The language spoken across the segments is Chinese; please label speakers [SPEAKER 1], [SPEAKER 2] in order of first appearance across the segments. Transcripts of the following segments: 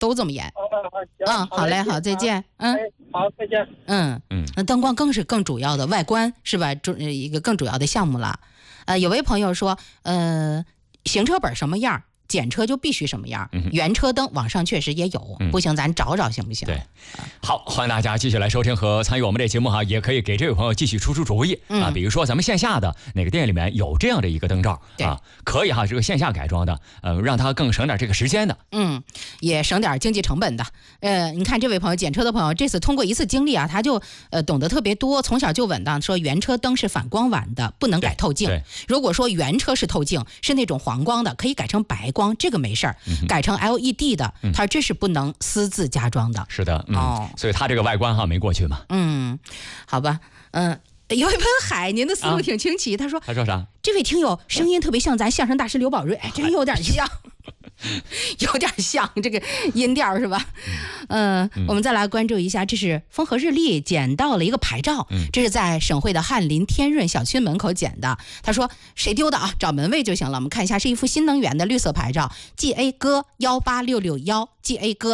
[SPEAKER 1] 都这么演。好嘞，好，再见。
[SPEAKER 2] 好，再见。
[SPEAKER 1] 那灯光更主要的外观是吧？一个更主要的项目了。有位朋友说，行车本什么样？检车就必须什么样，原车灯网上确实也有，不行咱找找行不行？
[SPEAKER 3] 对，好，欢迎大家继续来收听和参与我们这节目哈，也可以给这位朋友继续出主意啊，比如说咱们线下的哪个店里面有这样的一个灯罩啊，可以哈，这个线下改装的，让它更省点这个时间的，
[SPEAKER 1] 也省点经济成本的。你看这位朋友检车的朋友，这次通过一次经历啊，他就懂得特别多，从小就稳当，说原车灯是反光碗的，不能改透镜。如果说原车是透镜，是那种黄光的，可以改成白光。这个没事儿，改成 LED 的，他说这是不能私自加装的。
[SPEAKER 3] 是的，所以他这个外观哈没过去嘛。
[SPEAKER 1] 好吧，有一盆海，您的思路挺清奇。他说
[SPEAKER 3] 啥？
[SPEAKER 1] 这位听友声音特别像咱相声大师刘宝瑞，真有点像。有点像这个音调是吧？我们再来关注一下，这是风和日丽捡到了一个牌照，这是在省会的翰林天润小区门口捡的。他说谁丢的啊？找门卫就行了。我们看一下，是一副新能源的绿色牌照 GA 哥18661 GA 哥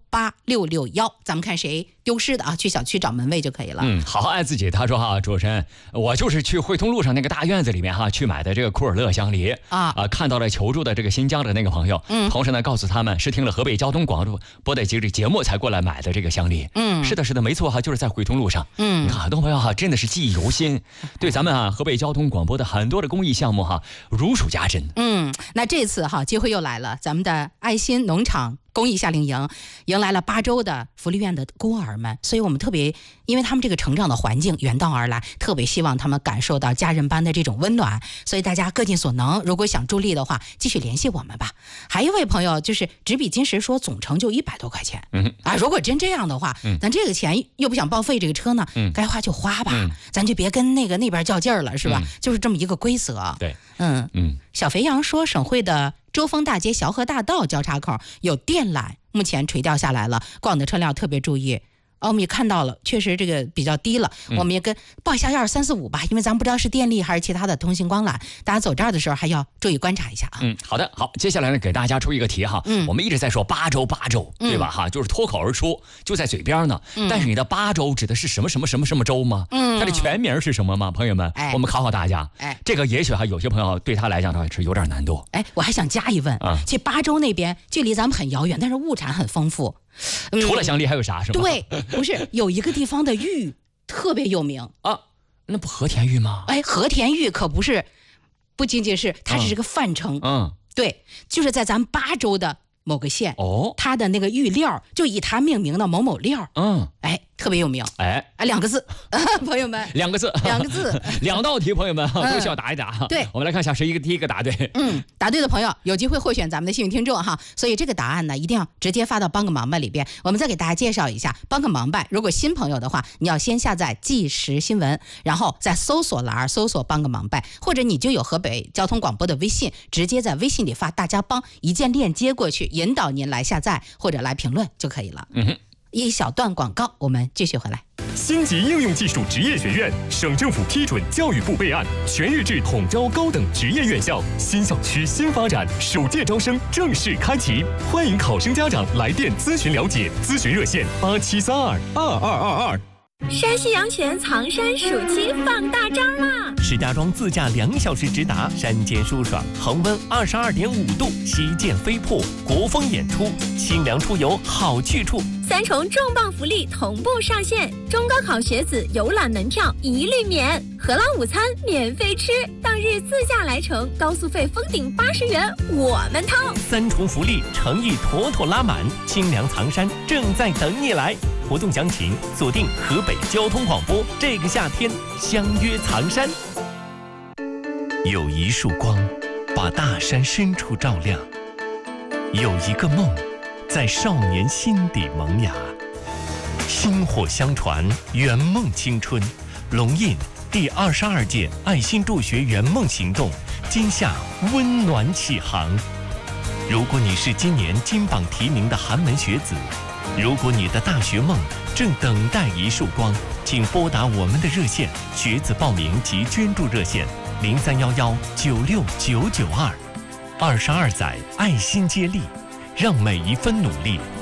[SPEAKER 1] 18661，咱们看谁丢失的啊？去小区找门卫就可以了。
[SPEAKER 3] 好好爱自己。他说哈，主持人，我就是去汇通路上那个大院子里面哈去买的这个库尔乐香梨看到了求助的这个新疆的那个朋友。同时呢，告诉他们是听了河北交通广播的这个节目才过来买的这个香梨。是的，没错哈，就是在汇通路上。你看很多朋友哈，真的是记忆犹新，对咱们河北交通广播的很多的公益项目哈如数家珍。
[SPEAKER 1] 那这次哈机会又来了，咱们的爱心农场公益夏令营迎来了8周的福利院的孤儿们，所以我们特别因为他们这个成长的环境远道而来，特别希望他们感受到家人般的这种温暖，所以大家各尽所能，如果想助力的话继续联系我们吧。还有一位朋友就是执笔金石说总成就100多块钱。如果真这样的话，咱这个钱又不想报废这个车呢，该花就花吧，咱就别跟那边较劲儿了，是吧？就是这么一个规则。
[SPEAKER 3] 对，
[SPEAKER 1] 小肥羊说省会的周峰大街漕河大道交叉口有电缆，目前垂吊下来了，逛的车辆特别注意。我们也看到了，确实这个比较低了，我们也跟报一下12345吧，因为咱不知道是电力还是其他的通信光缆，大家走这儿的时候还要注意观察一下啊。
[SPEAKER 3] 好的，好，接下来呢给大家出一个题哈，我们一直在说8周8周，对吧哈，就是脱口而出，就在嘴边呢。但是你的8周指的是什么周吗？它的全名是什么吗？朋友们，我们考考大家。这个也许有些朋友对他来讲的话是有点难度。
[SPEAKER 1] 我还想加一问，这8周那边距离咱们很遥远，但是物产很丰富。
[SPEAKER 3] 除了香梨还有啥是吗？
[SPEAKER 1] 对，不是有一个地方的玉特别有名
[SPEAKER 3] 啊，那不和田玉吗？
[SPEAKER 1] 和田玉可不仅仅是，它只是个范称。对，就是在咱们8州的某个县，它的那个玉料就以它命名的某某料。特别有名。2个字，朋友们
[SPEAKER 3] ，2个字，2道题，朋友们都需要答一答。
[SPEAKER 1] 对，
[SPEAKER 3] 我们来看一下谁第一个答对。
[SPEAKER 1] 答对的朋友有机会获选咱们的幸运听众哈。所以这个答案呢，一定要直接发到帮个忙吧里边。我们再给大家介绍一下帮个忙吧。如果新朋友的话，你要先下载即时新闻，然后在搜索栏搜索帮个忙吧，或者你就有河北交通广播的微信，直接在微信里发大家帮，一键链接过去，引导您来下载或者来评论就可以了。一小段广告，我们继续回来。
[SPEAKER 4] 星级应用技术职业学院，省政府批准，教育部备案，全日制统招高等职业院校，新校区新发展，首届招生正式开启，欢迎考生家长来电咨询了解，咨询热线87322222。
[SPEAKER 5] 山西阳泉藏山暑期放大招啦！
[SPEAKER 6] 石家庄自驾2小时直达，山间舒爽，恒温22.5度，旗舰飞瀑，国风演出，清凉出游好去处。
[SPEAKER 5] 3重重磅福利同步上线，中高考学子游览门票一律免，荷兰午餐免费吃，当日自驾来程高速费封顶80元，我们掏。
[SPEAKER 6] 3重福利，诚意妥妥拉满，清凉藏山正在等你来。活动详情锁定河北交通广播，这个夏天相约藏山。有一束光把大山深处照亮，有一个梦在少年心底萌芽，薪火相传，圆梦青春。龙印第22届爱心助学圆梦行动今夏温暖启航。如果你是今年金榜题名的寒门学子，如果你的大学梦正等待一束光，请拨打我们的热线，学子报名及捐助热线0311969992。22载爱心接力，让每一分努力